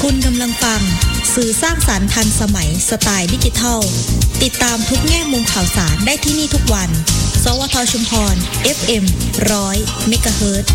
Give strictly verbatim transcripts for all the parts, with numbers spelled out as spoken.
คุณกำลังฟังสื่อสร้างสรรค์ทันสมัยสไตล์ดิจิทัลติดตามทุกแง่มุมข่าวสารได้ที่นี่ทุกวันสวทชุมพร เอฟ เอ็ม หนึ่งร้อย เมกะเฮิรตซ์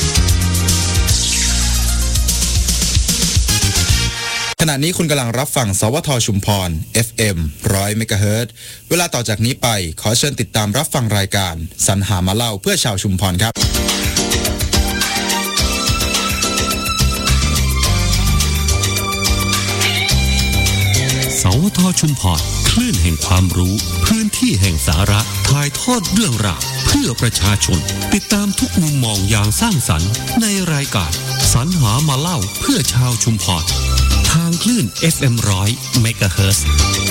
ขณะนี้คุณกำลังรับฟังสวทชุมพร เอฟ เอ็ม หนึ่งร้อย เมกะเฮิรตซ์เวลาต่อจากนี้ไปขอเชิญติดตามรับฟังรายการสรรหามาเล่าเพื่อชาวชุมพรครับสวทชุมพรคลื่นแห่งความรู้พื้นที่แห่งสาระถ่ายทอดเรื่องราวเพื่อประชาชนติดตามทุกมุมมองอย่างสร้างสรรค์ในรายการสรรหามาเล่าเพื่อชาวชุมพรทางคลื่น เอฟ เอ็ม หนึ่งร้อย เมกะเฮิรตซ์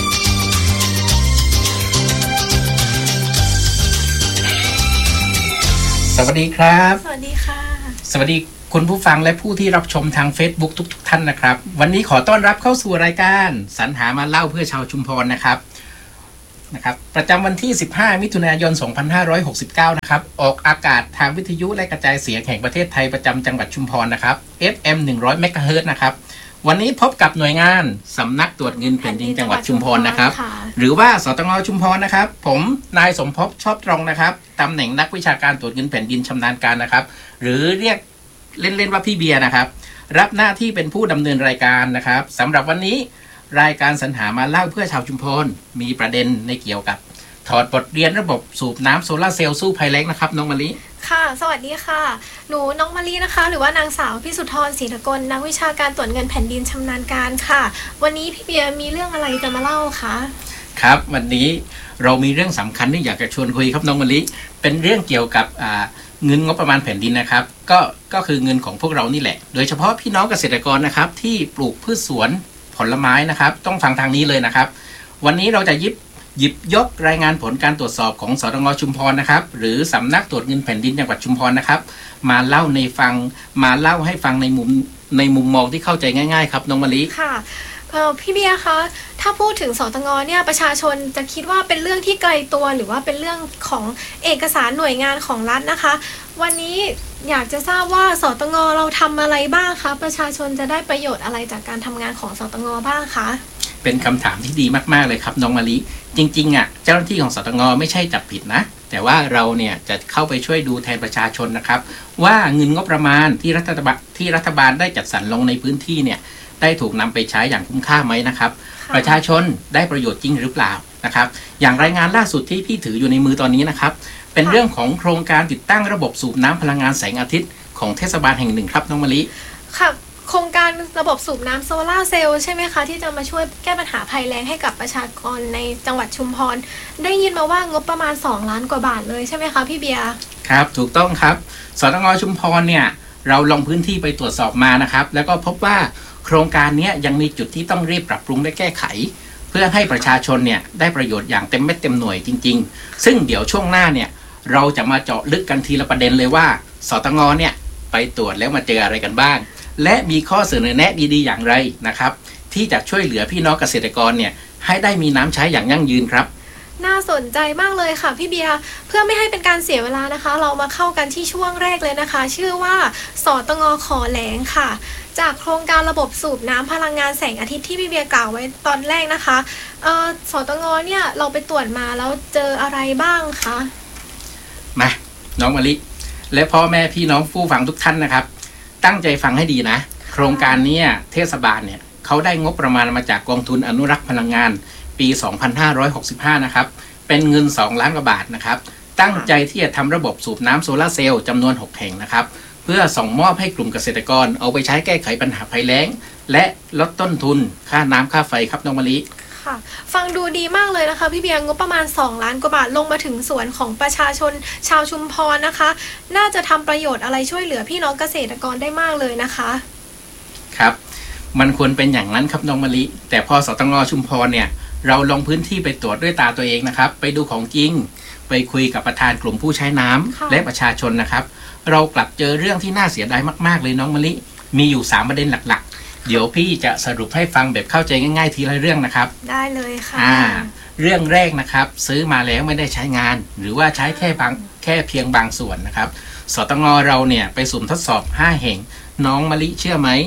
สวัสดีครับสวัสดีค่ะสวัสดีคุณผู้ฟังและผู้ที่รับชมทาง Facebook ทุกๆท่านนะครับวันนี้ขอต้อนรับเข้าสู่รายการสรรหามาเล่าเพื่อชาวชุมพรนะครับนะครับประจำวันที่สิบห้ามิถุนายนสองพันห้าร้อยหกสิบเก้านะครับออกอากาศทางวิทยุและกระจายเสียงแห่งประเทศไทยประจำจังหวัดชุมพรนะครับ เอฟ เอ็ม หนึ่งร้อย เมกะเฮิรตซ์นะครับวันนี้พบกับหน่วยงานสำนักตรวจเงินแผ่นดินจังหวัดชุมพรนะครับหรือว่าสตง.ชุมพรนะครับผมนายสมภพชอบตรงนะครับตำแหน่งนักวิชาการตรวจเงินแผ่นดินชำนาญการนะครับหรือเรียกเล่นๆว่าพี่เบียร์นะครับรับหน้าที่เป็นผู้ดำเนินรายการนะครับสำหรับวันนี้รายการสรรหามาเล่าเพื่อชาวชุมพรมีประเด็นในเกี่ยวกับถอดบทเรียนระบบสูบน้ำโซลาร์เซลล์สู้ภัยแล้งนะครับน้องมะลิค่ะสวัสดีค่ะหนูน้องมะลินะคะหรือว่านางสาวพิสุทธรศรีทกลนักวิชาการตรวจเงินแผ่นดินชำนาญการค่ะวันนี้พี่เบียร์มีเรื่องอะไรจะมาเล่าคะครับวันนี้เรามีเรื่องสำคัญที่อยากจะชวนคุยครับน้องมะลิเป็นเรื่องเกี่ยวกับอ่าเงินงบประมาณแผ่นดินนะครับก็ก็คือเงินของพวกเรานี่แหละโดยเฉพาะพี่น้องเกษตรกรนะครับที่ปลูกพืชสวนผลไม้นะครับต้องฟังทางนี้เลยนะครับวันนี้เราจะยิบหยิบยกรายงานผลการตรวจสอบของสตง.ชุมพรนะครับหรือสำนักตรวจเงินแผ่นดินจังหวัดชุมพรนะครับมาเล่าในฟังมาเล่าให้ฟังในมุมในมุมมองที่เข้าใจง่ายๆครับน้องมะลิค่ะเออพี่เบียร์คะถ้าพูดถึงสตง.เนี่ยประชาชนจะคิดว่าเป็นเรื่องที่ไกลตัวหรือว่าเป็นเรื่องของเอกสารหน่วยงานของรัฐนะคะวันนี้อยากจะทราบว่าสตง.เราทำอะไรบ้างคะประชาชนจะได้ประโยชน์อะไรจากการทำงานของสตง.บ้างคะเป็นคำถามที่ดีมากๆเลยครับน้องมะลิจริงๆอ่ะเจ้าหน้าที่ของสตง.ไม่ใช่จับผิดนะแต่ว่าเราเนี่ยจะเข้าไปช่วยดูแทนประชาชนนะครับว่าเงินงบประมาณที่รัฐบาลที่รัฐบาลได้จัดสรรลงในพื้นที่เนี่ยได้ถูกนำไปใช้อย่างคุ้มค่าไหมนะครับประชาชนได้ประโยชน์จริงหรือเปล่านะครับอย่างรายงานล่าสุดที่พี่ถืออยู่ในมือตอนนี้นะครับเป็นเรื่องของโครงการติดตั้งระบบสูบน้ำพลังงานแสงอาทิตย์ของเทศบาลแห่งหนึ่งครับน้องมะลิค่ะโครงการระบบสูบน้ำโซลาร์เซลล์ใช่ไหมคะที่จะมาช่วยแก้ปัญหาภัยแล้งให้กับประชากรในจังหวัดชุมพรได้ยินมาว่างบประมาณสองล้านกว่าบาทเลยใช่ไหมคะพี่เบียร์ครับถูกต้องครับสตง.ชุมพรเนี่ยเราลงพื้นที่ไปตรวจสอบมานะครับแล้วก็พบว่าโครงการนี้ยังมีจุดที่ต้องรีบปรับปรุงและแก้ไขเพื่อให้ประชาชนเนี่ยได้ประโยชน์อย่างเต็มเม็ดเต็มหน่วยจริงๆซึ่งเดี๋ยวช่วงหน้าเนี่ยเราจะมาเจาะลึกกันทีละประเด็นเลยว่าสตง.เนี่ยไปตรวจแล้วมาเจออะไรกันบ้างและมีข้อเสนอแนะดีๆอย่างไรนะครับที่จะช่วยเหลือพี่น้องเกษตรกรเนี่ยให้ได้มีน้ำใช้อย่างยั่งยืนครับน่าสนใจมากเลยค่ะพี่เบียร์เพื่อไม่ให้เป็นการเสียเวลานะคะเรามาเข้ากันที่ช่วงแรกเลยนะคะชื่อว่าสตง.ขอแหลงค่ะจากโครงการระบบสูบน้ำพลังงานแสงอาทิตย์ที่พี่เบียร์กล่าวไว้ตอนแรกนะคะเอ่อสตง.เนี่ยเราไปตรวจมาแล้วเจออะไรบ้างคะมาน้องมะลิและพ่อแม่พี่น้องผู้ฟังทุกท่านนะครับตั้งใจฟังให้ดีนะโครงการนี้เทศบาลเนี่ยเขาได้งบประมาณมาจากกองทุนอนุรักษ์พลังงานปีสองพันห้าร้อยหกสิบห้านะครับเป็นเงินสองล้านกว่าบาทนะครับตั้งใจที่จะทำระบบสูบน้ำโซลาร์เซลล์จำนวนหกแห่งนะครับเพื่อส่งมอบให้กลุ่มเกษตรกรเอาไปใช้แก้ไขปัญหาภัยแล้งและลดต้นทุนค่าน้ำค่าไฟครับน้องมะลิค่ะฟังดูดีมากเลยนะคะพี่เบียร์งบประมาณสองล้านกว่าบาทลงมาถึงสวนของประชาชนชาวชุมพรนะคะน่าจะทำประโยชน์อะไรช่วยเหลือพี่น้องเกษตรกรได้มากเลยนะคะครับมันควรเป็นอย่างนั้นครับน้องมะลิแต่พอสตง.ชุมพรเนี่ยเราลงพื้นที่ไปตรวจด้วยตาตัวเองนะครับไปดูของจริงไปคุยกับประธานกลุ่มผู้ใช้น้ำและประชาชนนะครับเรากลับเจอเรื่องที่น่าเสียดายมากๆเลยน้องมะลิมีอยู่สามประเด็นหลักๆเดี๋ยวพี่จะสรุปให้ฟังแบบเข้าใจง่ายๆทีละเรื่องนะครับได้เลยค่ะอ่าเรื่องแรกนะครับซื้อมาแล้วไม่ได้ใช้งานหรือว่าใช้แค่บางแค่เพียงบางส่วนนะครับสตง.เราเนี่ยไปสุ่มทดสอบห้าแห่งน้องมะลิเชื่อไหม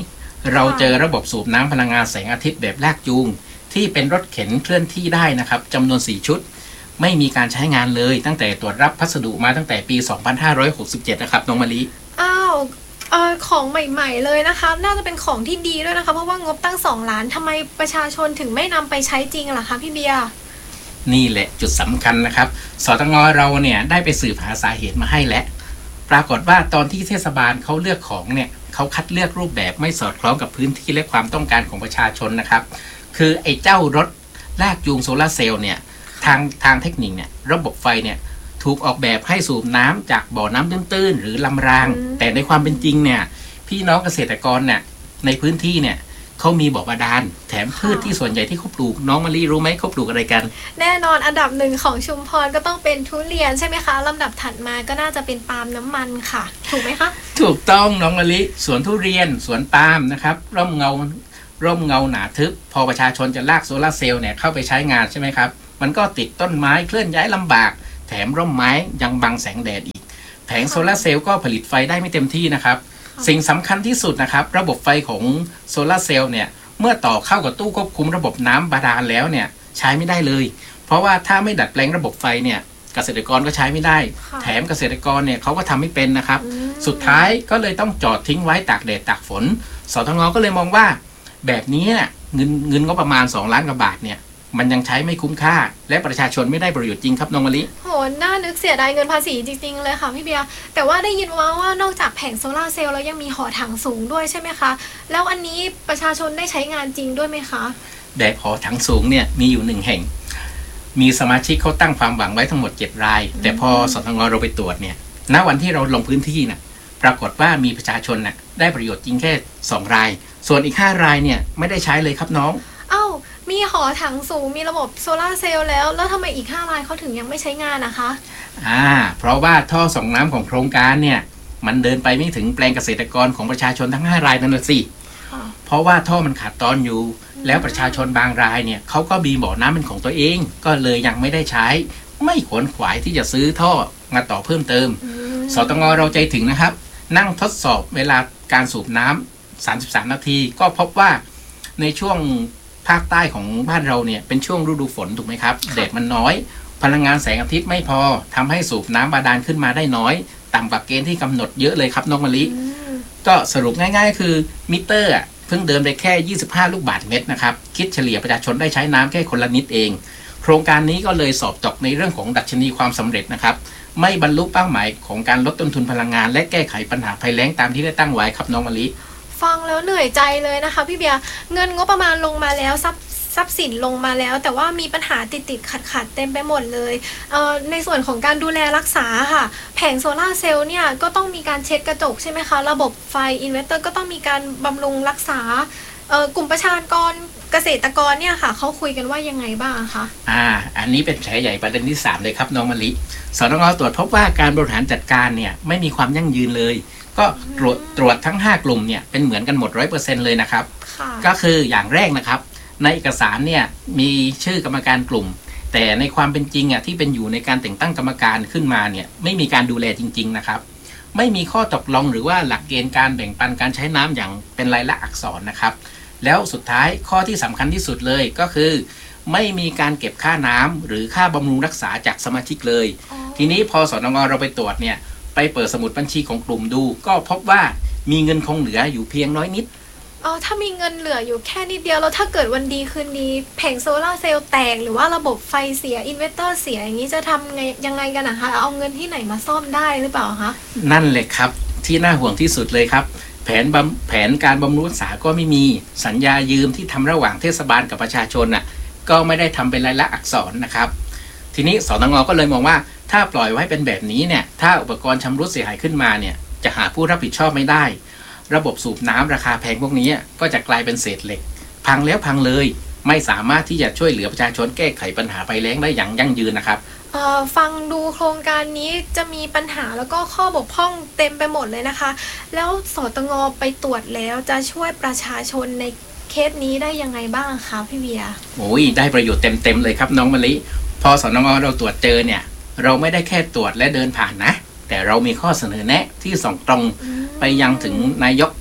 เราเจอระบบสูบน้ำพลังงานแสงอาทิตย์แบบลากจูงที่เป็นรถเข็นเคลื่อนที่ได้นะครับจำนวนสี่ชุดไม่มีการใช้งานเลยตั้งแต่ตรวจรับพัสดุมาตั้งแต่ปีสองพันห้าร้อยหกสิบเจ็ดนะครับน้องมะลิอ้าวเอ่อของใหม่ๆเลยนะคะน่าจะเป็นของที่ดีด้วยนะคะเพราะว่างบตั้งสองล้านทำไมประชาชนถึงไม่นำไปใช้จริงล่ะคะพี่เบียร์นี่แหละจุดสำคัญนะครับสตง.เราเนี่ยได้ไปสืบหาสาเหตุมาให้แล้วปรากฏว่าตอนที่เทศบาลเขาเลือกของเนี่ยเขาคัดเลือกรูปแบบไม่สอดคล้องกับพื้นที่และความต้องการของประชาชนนะครับคือไอ้เจ้ารถลากจูงโซลาร์เซลล์เนี่ยทางทางเทคนิคเนี่ยระบบไฟเนี่ยถูกออกแบบให้สูบน้ำจากบ่อน้ำตื้นๆหรือลำรางแต่ในความเป็นจริงเนี่ยพี่น้องเกษตรกรเนี่ยในพื้นที่เนี่ยเขามีบ่อบาดาลแถมพืชที่ส่วนใหญ่ที่เขาปลูกน้องมะลิรู้ไหมเขาปลูกอะไรกันแน่นอนอันดับหนึ่งของชุมพรก็ต้องเป็นทุเรียนใช่ไหมคะลำดับถัดมาก็น่าจะเป็นปาล์มน้ำมันค่ะถูกไหมคะถูกต้องน้องมะลิสวนทุเรียนสวนปาล์มนะครับร่มเงาร่มเงาหนาทึบพอประชาชนจะลากโซลาร์เซลล์เนี่ยเข้าไปใช้งานใช่ไหมครับมันก็ติดต้นไม้เคลื่อนย้ายลำบากแถมร่มไม้ยังบังแสงแดดอีกแผงโซลาร์เซลล์ก็ผลิตไฟได้ไม่เต็มที่นะครับสิ่งสำคัญที่สุดนะครับระบบไฟของโซลาร์เซลล์เนี่ยเมื่อต่อเข้ากับตู้ควบคุมระบบน้ำบาดาลแล้วเนี่ยใช้ไม่ได้เลยเพราะว่าถ้าไม่ดัดแปลงระบบไฟเนี่ยเกษตรกรก็ใช้ไม่ได้แถมเกษตรกรเนี่ยเขาก็ทำไม่เป็นนะครับสุดท้ายก็เลยต้องจอดทิ้งไว้ตากแดดตากฝนสตง.ก็เลยมองว่าแบบนี้เนี่ยเงินเงินก็ประมาณสองล้านกว่าบาทเนี่ยมันยังใช้ไม่คุ้มค่าและประชาชนไม่ได้ประโยชน์จริงครับน้องมะลิโหน่านึกเสียดายเงินภาษีจริงๆเลยค่ะพี่เบียร์แต่ว่าได้ยินว่าว่านอกจากแผงโซลาร์เซลล์แล้วยังมีหอถังสูงด้วยใช่ไหมคะแล้วอันนี้ประชาชนได้ใช้งานจริงด้วยไหมคะแบบหอถังสูงเนี่ยมีอยู่หนึ่งแห่งมีสมาชิกเขาตั้งความหวังไว้ทั้งหมดเจ็ดรายแต่พอสตง.เราไปตรวจเนี่ยณวันที่เราลงพื้นที่น่ะปรากฏว่ามีประชาชนน่ะได้ประโยชน์จริงแค่สองรายส่วนอีกห้ารายเนี่ยไม่ได้ใช้เลยครับน้องอ้าวมีหอถังสูงมีระบบโซลาร์เซลล์แล้วแล้วทำไมอีกห้ารายเขาถึงยังไม่ใช้งานนะคะอ่าเพราะว่าท่อส่งน้ำของโครงการเนี่ยมันเดินไปไม่ถึงแปลงเกษตรกรของประชาชนทั้งห้ารายนั่นแหละสิเพราะว่าท่อมันขาดตอนอยู่แล้วประชาชนบางรายเนี่ยเขาก็มีบ่อน้ำเป็นของตัวเองก็เลยยังไม่ได้ใช้ไม่ขวนขวายที่จะซื้อท่อมาต่อเพิ่มเติมสตง.เราใจถึงนะครับนั่งทดสอบเวลาการสูบน้ำสามสิบสามนาทีก็พบว่าในช่วงภาคใต้ของบ้านเราเนี่ยเป็นช่วงฤดูฝนถูกไหมครับแดดมันน้อยพลังงานแสงอาทิตย์ไม่พอทำให้สูบน้ำบาดาลขึ้นมาได้น้อยต่ำกว่าเกณฑ์ที่กำหนดเยอะเลยครับน้องมะลิก็สรุปง่ายๆคือมิเตอร์เพิ่งเดินไปแค่ยี่สิบห้าลูกบาศก์เมตรนะครับคิดเฉลี่ยประชาชนได้ใช้น้ำแค่คนละนิดเองโครงการนี้ก็เลยสอบตกในเรื่องของดัชนีความสำเร็จนะครับไม่บรรลุเป้าหมายของการลดต้นทุนพลังงานและแก้ไขปัญหาภัยแล้งตามที่ได้ตั้งไว้ครับน้องมะลิฟังแล้วเหนื่อยใจเลยนะคะพี่เบียร์เงินงบประมาณลงมาแล้วทรัพย์ทรัพย์สินลงมาแล้วแต่ว่ามีปัญหาติดติดขัดขัดเต็มไปหมดเลยเอ่อในส่วนของการดูแลรักษาค่ะแผงโซลาร์เซลล์เนี่ยก็ต้องมีการเช็ดกระจกใช่ไหมคะระบบไฟอินเวอร์เตอร์ก็ต้องมีการบำรุงรักษาเอ่อกลุ่มประชากรเกษตรกรเนี่ยค่ะเขาคุยกันว่ายังไงบ้างคะอ่าอันนี้เป็นแผลใหญ่ประเด็นที่สามเลยครับน้องมะลิสตง.ตรวจพบว่าการบริหารจัดการเนี่ยไม่มีความยั่งยืนเลยก็ตรวจตรวจทั้งห้ากลุ่มเนี่ยเป็นเหมือนกันหมด ร้อยเปอร์เซ็นต์ เลยนะครับก็คืออย่างแรกนะครับในเอกสารเนี่ยมีชื่อกรรมการกลุ่มแต่ในความเป็นจริงอ่ะที่เป็นอยู่ในการแต่งตั้งกรรมการขึ้นมาเนี่ยไม่มีการดูแลจริงๆนะครับไม่มีข้อตกลงหรือว่าหลักเกณฑ์การแบ่งปันการใช้น้ำอย่างเป็นลายลักษณ์อักษรนะครับแล้วสุดท้ายข้อที่สำคัญที่สุดเลยก็คือไม่มีการเก็บค่าน้ำหรือค่าบำรุงรักษาจากสมาชิกเลยทีนี้พอสตง.เราไปตรวจเนี่ยไปเปิดสมุดบัญชีของกลุ่มดูก็พบว่ามีเงินคงเหลืออยู่เพียงน้อยนิดอ๋อถ้ามีเงินเหลืออยู่แค่นิดเดียวแล้วถ้าเกิดวันดีคืนดีแผงโซลาร์เซลล์แตกหรือว่าระบบไฟเสียอินเวอร์เตอร์เสียอย่างนี้จะทำไงยังไงกันนะคะเอาเงินที่ไหนมาซ่อมได้หรือเปล่าคะนั่นเลยครับที่น่าห่วงที่สุดเลยครับแผนบำแผนการบำรุงรักษาก็ไม่มีสัญญายืมที่ทำระหว่างเทศบาลกับประชาชนน่ะก็ไม่ได้ทำเป็นลายลักษณ์อักษรนะครับทีนี้สตง.ก็เลยมองว่าถ้าปล่อยไว้เป็นแบบนี้เนี่ยถ้าอุปกรณ์ชำรุดเสียหายขึ้นมาเนี่ยจะหาผู้รับผิดชอบไม่ได้ระบบสูบน้ำราคาแพงพวกนี้ก็จะกลายเป็นเศษเหล็กพังแล้วพังเลยไม่สามารถที่จะช่วยเหลือประชาชนแก้ไขปัญหาภัยแล้งได้อย่างยั่งยืนนะครับฟังดูโครงการนี้จะมีปัญหาแล้วก็ข้อบกพร่องเต็มไปหมดเลยนะคะแล้วสตง.ไปตรวจแล้วจะช่วยประชาชนในเคสนี้ได้ยังไงบ้างคะพี่เบียร์โอ้ยได้ประโยชน์เต็มๆเลยครับน้องมะลิพอสตง.เราตรวจเจอเนี่ยเราไม่ได้แค่ตรวจและเดินผ่านนะแต่เรามีข้อเสนอแนะที่ส่งตรงไปยังถึงนายก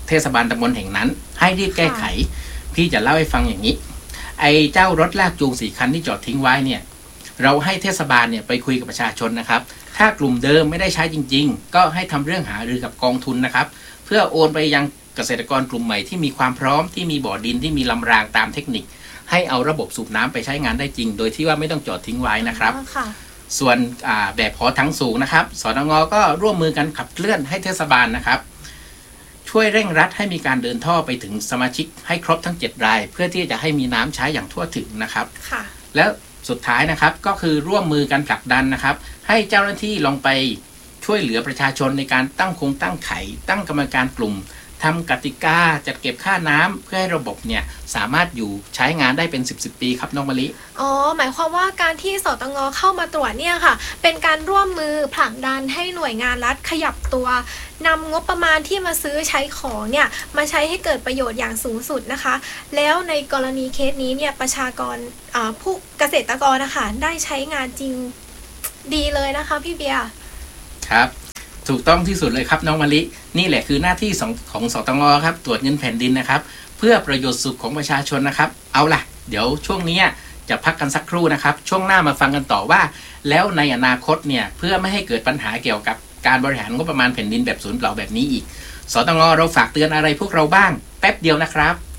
เทศบาลตำบลแห่งนั้นให้รีบแก้ไขพี่จะเล่าให้ฟังอย่างนี้ไอ้เจ้ารถลากจูงสี่คันที่จอดทิ้งไว้เนี่ยเราให้เทศบาลเนี่ยไปคุยกับประชาชนนะครับถ้ากลุ่มเดิมไม่ได้ใช้จริงๆก็ให้ทำเรื่องหารือกับกองทุนนะครับเพื่อโอนไปยังเกษตรกรกลุ่มใหม่ที่มีความพร้อมที่มีบ่อดินที่มีลำรางตามเทคนิคให้เอาระบบสูบน้ำไปใช้งานได้จริงโดยที่ว่าไม่ต้องจอดทิ้งไว้นะครับส่วนแบบหอถังสูงนะครับสตง.ก็ร่วมมือกันขับเคลื่อนให้เทศบาลนะครับช่วยเร่งรัดให้มีการเดินท่อไปถึงสมาชิกให้ครบทั้งเจ็ดรายเพื่อที่จะให้มีน้ำใช้อย่างทั่วถึงนะครับแล้วสุดท้ายนะครับก็คือร่วมมือกันผลักดันนะครับให้เจ้าหน้าที่ลงไปช่วยเหลือประชาชนในการตั้งโครงตั้งไข่ตั้งกรรมการกลุ่มทำกติกาจัดเก็บค่าน้ำเพื่อให้ระบบเนี่ยสามารถอยู่ใช้งานได้เป็นสิบสิบปีครับน้องมะลิอ๋อหมายความว่าการที่สตง.เข้ามาตรวจเนี่ยค่ะเป็นการร่วมมือผลักดันให้หน่วยงานรัฐขยับตัวนำงบประมาณที่มาซื้อใช้ของเนี่ยมาใช้ให้เกิดประโยชน์อย่างสูงสุดนะคะแล้วในกรณีเคสนี้เนี่ยประชากรผู้เกษตรกรนะคะได้ใช้งานจริงดีเลยนะคะพี่เบียร์ครับถูกต้องที่สุดเลยครับน้องมะลินี่แหละคือหน้าที่ของสตง.ครับตรวจเงินแผ่นดินนะครับเพื่อประโยชน์สุขของประชาชนนะครับเอาล่ะเดี๋ยวช่วงนี้จะพักกันสักครู่นะครับช่วงหน้ามาฟังกันต่อว่าแล้วในอนาคตเนี่ยเพื่อไม่ให้เกิดปัญหาเกี่ยวกับการบริหารงบประมาณแผ่นดินแบบศูนย์เปล่าแบบนี้อีกสตง.เราฝากเตือนอะไรพวกเราบ้างแป๊บเดียวนะครับ